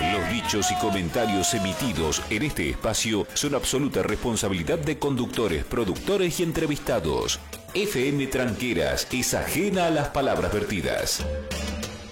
Los dichos y comentarios emitidos en este espacio son absoluta responsabilidad de conductores, productores y entrevistados. FM Tranqueras es ajena a las palabras vertidas.